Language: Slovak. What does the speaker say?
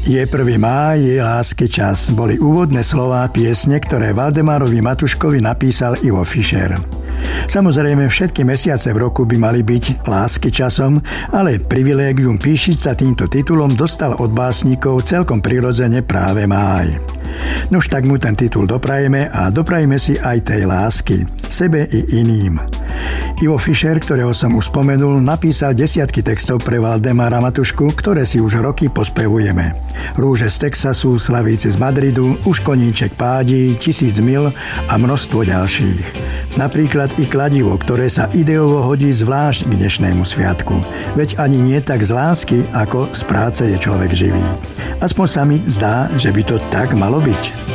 Je 1. máj, je lásky čas. Boli úvodné slová piesne, ktoré Valdemárovi Matuškovi napísal Ivo Fischer. Samozrejme, všetky mesiace v roku by mali byť lásky časom, ale privilégium píšiť sa týmto titulom dostal od básnikov celkom prirodzene práve máj. Nož tak mu ten titul doprajeme a doprajme si aj tej lásky, sebe i iným. Ivo Fischer, ktorého som už spomenul, napísal desiatky textov pre Valdemára Matušku, ktoré si už roky pospevujeme. Rúže z Texasu, Slavíci z Madridu, Už koníček pádí, 1000 mil a množstvo ďalších. Napríklad i Kladivo, ktoré sa ideovo hodí zvlášť k dnešnému sviatku. Veď ani nie tak z lásky, ako z práce je človek živý. Aspoň sa mi zdá, že by to tak malo byť.